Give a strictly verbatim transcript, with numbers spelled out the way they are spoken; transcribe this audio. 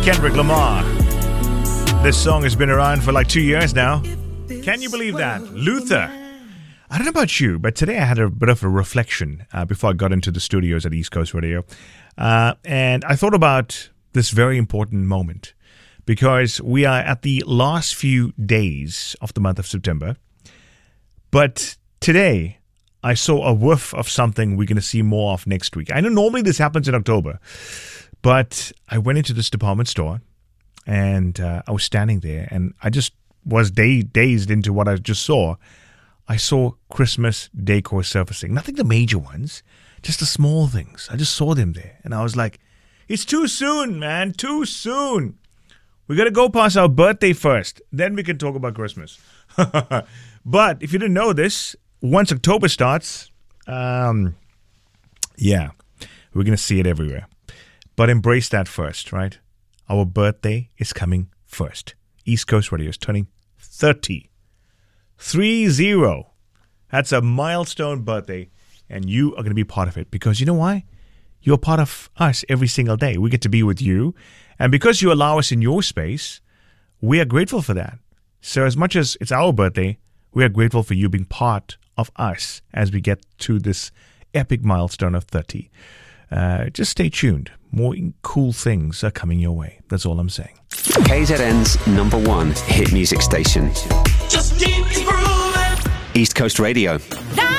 Kendrick Lamar. This song has been around for like two years now. Can you believe that? Luther. I don't know about you, but today I had a bit of a reflection uh, before I got into the studios at East Coast Radio. Uh, and I thought about this very important moment because we are at the last few days of the month of September. But today I saw a whiff of something we're going to see more of next week. I know normally this happens in October, but I went into this department store and uh, I was standing there and I just was day- dazed into what I just saw. I saw Christmas decor surfacing. Nothing the major ones, just the small things. I just saw them there. And I was like, it's too soon, man, too soon. We got to go past our birthday first. Then we can talk about Christmas. But if you didn't know this, once October starts, um, yeah, we're going to see it everywhere. But embrace that first, right? Our birthday is coming first. East Coast Radio is turning thirty. Three zero. That's a milestone birthday, and you are going to be part of it. Because you know why? You're part of us every single day. We get to be with you. And because you allow us in your space, we are grateful for that. So as much as it's our birthday, we are grateful for you being part of us as we get to this epic milestone of thirty. Uh, just stay tuned. More cool things are coming your way. That's all I'm saying. K Z N's number one hit music station. Just keep grooving. East Coast Radio. Now